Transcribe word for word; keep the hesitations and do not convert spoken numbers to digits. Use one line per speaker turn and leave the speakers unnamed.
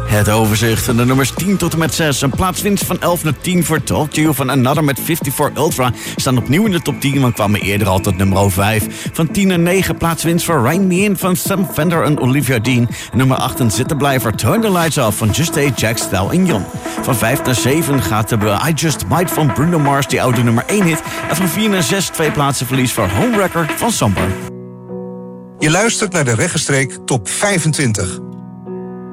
Het overzicht van de nummers tien tot en met zes. Een plaatswinst van elf naar tien voor Talk to You van Another met vijfenvijftig Ultra. Staan opnieuw in de top tien, want kwamen eerder al tot nummer vijf. Van tien naar negen plaatswinst voor Ryan Me In van Sam Fender en Olivia Dean. En nummer acht een zittenblijver Turn the Lights Off van Just A, Jack, Stell en Jon. Van vijf naar zeven gaat de I Just Might van Bruno Mars, die oude nummer één hit. En van vier naar zes twee plaatsen verlies voor Home Record van Samper.
Je luistert naar de Regenstreek Top vijfentwintig.